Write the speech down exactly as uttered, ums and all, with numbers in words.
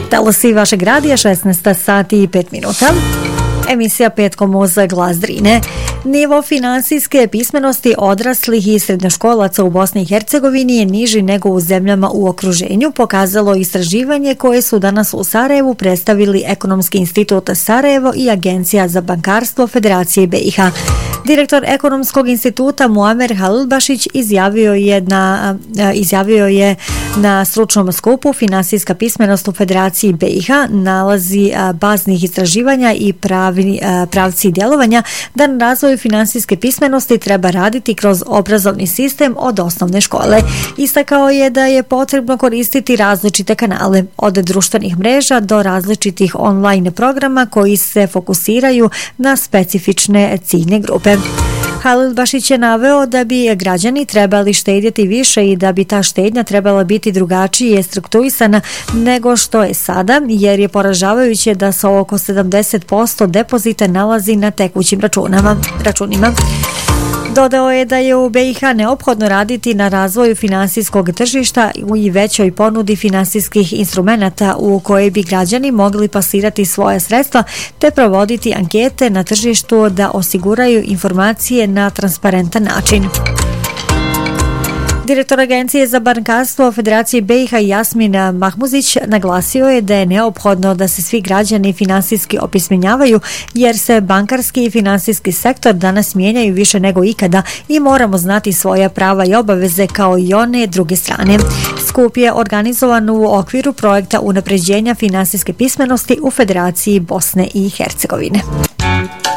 Talasi vašeg radija, šesnaest sati i pet minuta. Emisija Petkom uz glas Drine. Nivo finansijske pismenosti odraslih i srednjoškolaca u Bosni i Hercegovini je niži nego u zemljama u okruženju, pokazalo istraživanje koje su danas u Sarajevu predstavili Ekonomski institut Sarajevo i Agencija za bankarstvo Federacije B i H. Direktor Ekonomskog instituta Muamer Halilbašić izjavio je na, izjavio je na stručnom skupu Finansijska pismenost u Federaciji B i H, nalazi baznih istraživanja i pravi, pravci djelovanja da na razvoju finansijske pismenosti treba raditi kroz obrazovni sistem od osnovne škole. Istakao je da je potrebno koristiti različite kanale, od društvenih mreža do različitih online programa koji se fokusiraju na specifične ciljne grupe. Halilbašić je naveo da bi građani trebali štedjeti više i da bi ta štednja trebala biti drugačije strukturisana nego što je sada, jer je poražavajuće da se oko sedamdeset posto depozita nalazi na tekućim računama, računima. Dodao je da je u B i H neophodno raditi na razvoju finansijskog tržišta i većoj ponudi finansijskih instrumenata u koje bi građani mogli plasirati svoje sredstva te provoditi ankete na tržištu da osiguraju informacije na transparentan način. Direktor Agencije za bankarstvo Federacije B i H Jasmin Mahmuzić naglasio je da je neophodno da se svi građani finansijski opismenjavaju jer se bankarski i finansijski sektor danas mijenjaju više nego ikada i moramo znati svoja prava i obaveze kao i one druge strane. Skup je organizovan u okviru projekta unapređenja finansijske pismenosti u Federaciji Bosne i Hercegovine.